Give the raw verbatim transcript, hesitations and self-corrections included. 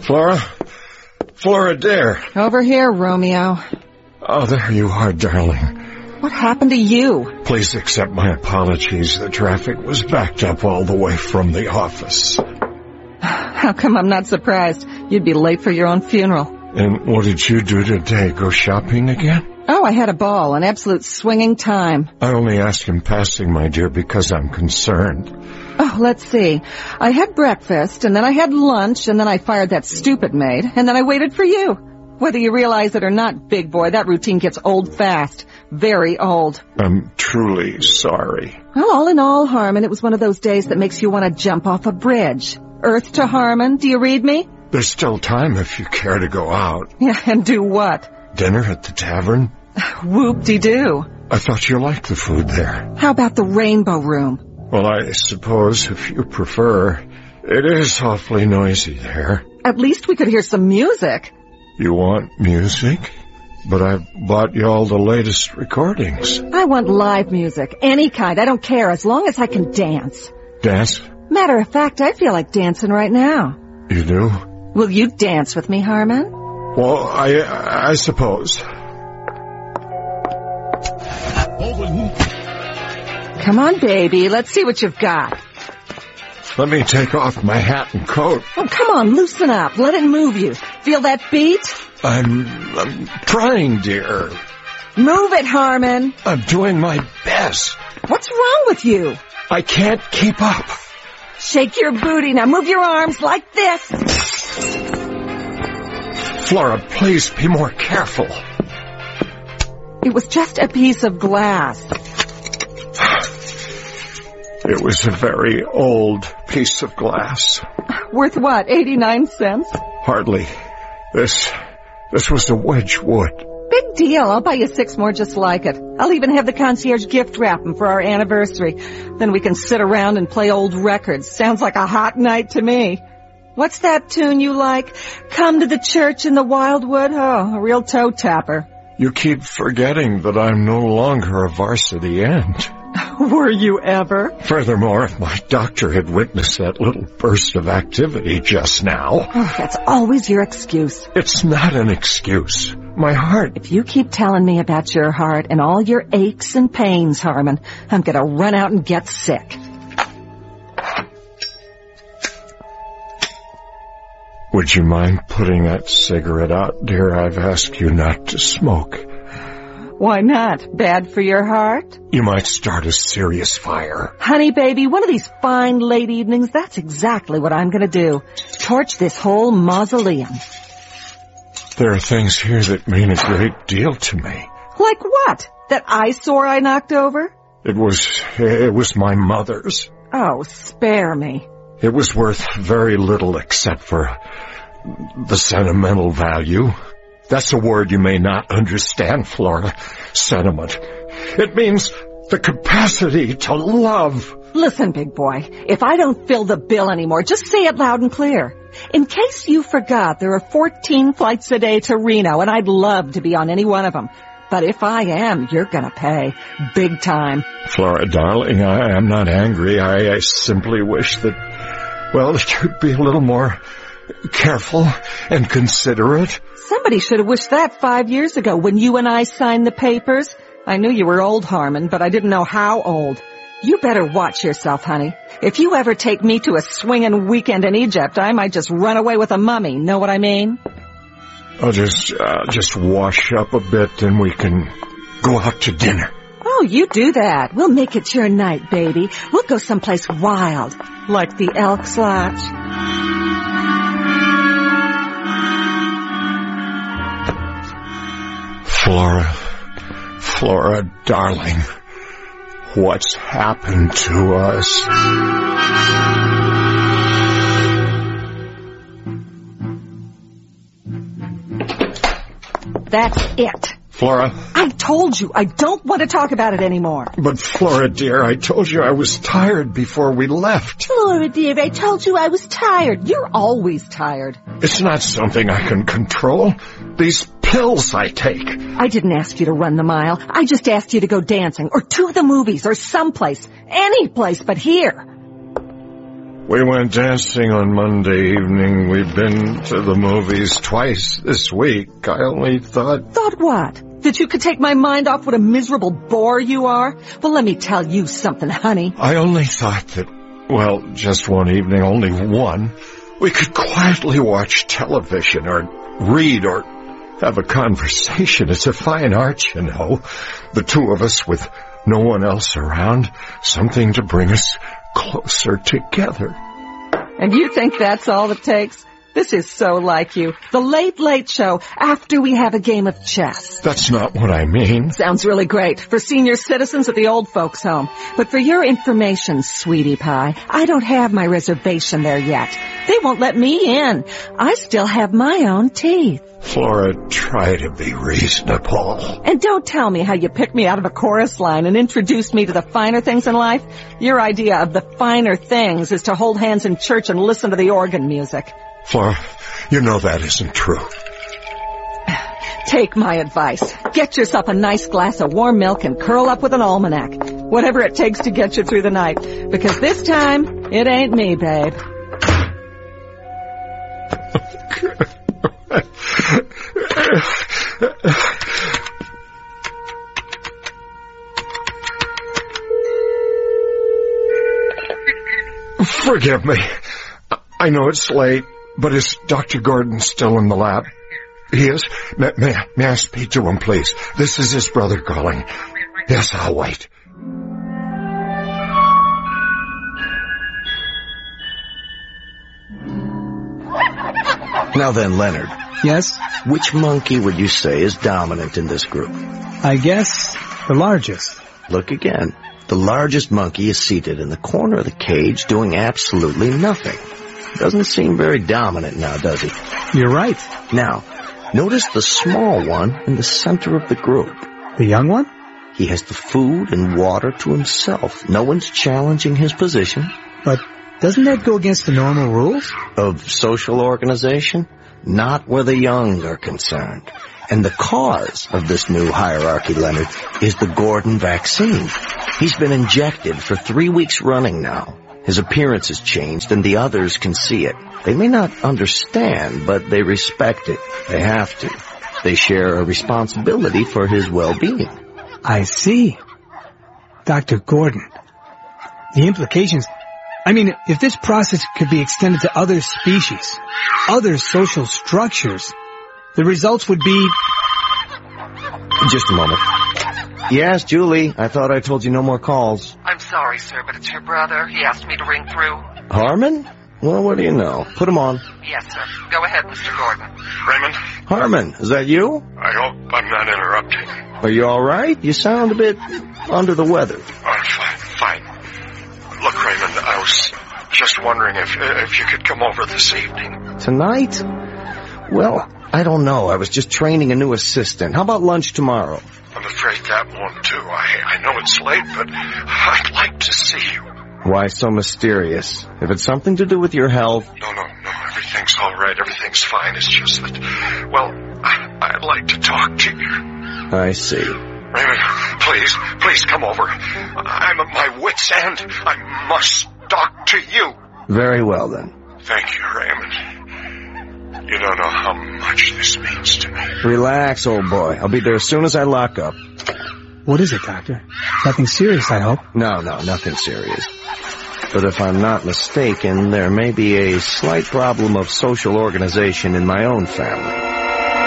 Flora? Flora Dare. Over here, Romeo. Oh, there you are, darling. What happened to you? Please accept my apologies. The traffic was backed up all the way from the office. How come I'm not surprised? You'd be late for your own funeral. And what did you do today? Go shopping again? Oh, I had a ball, an absolute swinging time. I only ask in passing, my dear, because I'm concerned. Oh, let's see. I had breakfast, and then I had lunch, and then I fired that stupid maid, and then I waited for you. Whether you realize it or not, big boy, that routine gets old fast. Very old. I'm truly sorry. Well, all in all, Harmon, it was one of those days that makes you want to jump off a bridge. Earth to Harmon, do you read me? There's still time if you care to go out. Yeah, and do what? Dinner at the tavern? Whoop-de-doo. I thought you liked the food there. How about the Rainbow Room? Well, I suppose if you prefer. It is awfully noisy there. At least we could hear some music. You want music? But I've bought you all the latest recordings. I want live music, any kind. I don't care, as long as I can dance. Dance? Matter of fact, I feel like dancing right now. You do? Will you dance with me, Harmon? Well, I I suppose. Come on, baby. Let's see what you've got. Let me take off my hat and coat. Oh, come on, loosen up. Let it move you. Feel that beat? I'm, I'm trying, dear. Move it, Harmon. I'm doing my best. What's wrong with you? I can't keep up. Shake your booty. Now move your arms like this. Flora, please be more careful. It was just a piece of glass. It was a very old piece of glass. Worth what, eighty-nine cents? Hardly. This, this was a Wedgwood. Big deal. I'll buy you six more just like it. I'll even have the concierge gift wrap them for our anniversary. Then we can sit around and play old records. Sounds like a hot night to me. What's that tune you like? Come to the church in the Wildwood? Oh, a real toe tapper. You keep forgetting that I'm no longer a varsity end. Were you ever? Furthermore, if my doctor had witnessed that little burst of activity just now... Oh, that's always your excuse. It's not an excuse. My heart... If you keep telling me about your heart and all your aches and pains, Harmon, I'm gonna run out and get sick. Would you mind putting that cigarette out, dear? I've asked you not to smoke. Why not? Bad for your heart? You might start a serious fire. Honey, baby, one of these fine late evenings, that's exactly what I'm gonna do. Torch this whole mausoleum. There are things here that mean a great deal to me. Like what? That eyesore I knocked over? It was, it was my mother's. Oh, spare me. It was worth very little except for the sentimental value. That's a word you may not understand, Flora. Sentiment. It means the capacity to love. Listen, big boy, if I don't fill the bill anymore, just say it loud and clear. In case you forgot, there are fourteen flights a day to Reno, and I'd love to be on any one of them. But if I am, you're gonna pay. Big time. Flora, darling, I am not angry. I, I simply wish that, well, that you'd be a little more careful and considerate. Somebody should have wished that five years ago when you and I signed the papers. I knew you were old, Harmon, but I didn't know how old. You better watch yourself, honey. If you ever take me to a swinging weekend in Egypt, I might just run away with a mummy. Know what I mean? I'll just, uh, just wash up a bit and we can go out to dinner. Oh, you do that. We'll make it your night, baby. We'll go someplace wild, like the Elks Lodge. Flora, Flora, darling, what's happened to us? That's it. Flora? I told you, I don't want to talk about it anymore. But Flora, dear, I told you I was tired before we left. Flora, dear, I told you I was tired. You're always tired. It's not something I can control. These pills I take. I didn't ask you to run the mile. I just asked you to go dancing or to the movies or someplace. Any place but here. We went dancing on Monday evening. We've been to the movies twice this week. I only thought... Thought what? That you could take my mind off what a miserable bore you are? Well, let me tell you something, honey. I only thought that, well, just one evening, only one, we could quietly watch television or read or have a conversation. It's a fine art, you know. The two of us with no one else around. Something to bring us closer together. And you think that's all it takes? This is so like you. The Late Late Show, after we have a game of chess. That's not what I mean. Sounds really great for senior citizens at the old folks' home. But for your information, sweetie pie, I don't have my reservation there yet. They won't let me in. I still have my own teeth. Flora, try to be reasonable. And don't tell me how you picked me out of a chorus line and introduced me to the finer things in life. Your idea of the finer things is to hold hands in church and listen to the organ music. Flora, you know that isn't true. Take my advice. Get yourself a nice glass of warm milk and curl up with an almanac. Whatever it takes to get you through the night. Because this time, it ain't me, babe. Forgive me. I know it's late, but is Doctor Gordon still in the lab? He is? May, may, may I speak to him, please? This is his brother calling. Yes, I'll wait. Now then, Leonard. Yes? Which monkey would you say is dominant in this group? I guess the largest. Look again. The largest monkey is seated in the corner of the cage doing absolutely nothing. Doesn't seem very dominant now, does he? You're right. Now, notice the small one in the center of the group. The young one? He has the food and water to himself. No one's challenging his position. But doesn't that go against the normal rules? Of social organization? Not where the young are concerned. And the cause of this new hierarchy, Leonard, is the Gordon vaccine. He's been injected for three weeks running now. His appearance has changed, and the others can see it. They may not understand, but they respect it. They have to. They share a responsibility for his well-being. I see. Doctor Gordon, the implications... I mean, if this process could be extended to other species, other social structures, the results would be... Just a moment. Yes, Julie, I thought I told you no more calls. I'm sorry, sir, but it's your brother. He asked me to ring through. Harmon? Well, what do you know? Put him on. Yes, sir. Go ahead, Mister Gordon. Raymond? Harmon, is that you? I hope I'm not interrupting. Are you all right? You sound a bit under the weather. I'm fine, fine. Look, Raymond, I was just wondering if if you could come over this evening. Tonight? Well, I don't know. I was just training a new assistant. How about lunch tomorrow? I'm afraid that won't do. I, I know it's late, but I'd like to see you. Why so mysterious? If it's something to do with your health... No, no, no. Everything's all right. Everything's fine. It's just that, well, I, I'd like to talk to you. I see. Raymond, please, please come over. I'm at my wit's end. I must talk to you. Very well, then. Thank you, Raymond. You don't know how much this means to me. Relax, old boy. I'll be there as soon as I lock up. What is it, Doctor? Nothing serious, I hope. No, no, nothing serious. But if I'm not mistaken, there may be a slight problem of social organization in my own family.